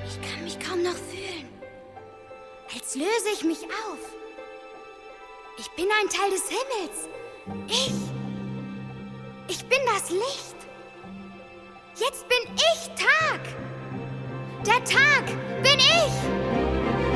Ich kann mich kaum noch fühlen. Als löse ich mich auf. Ich bin ein Teil des Himmels. Ich bin das Licht. Jetzt bin ich Tag. Der Tag bin ich.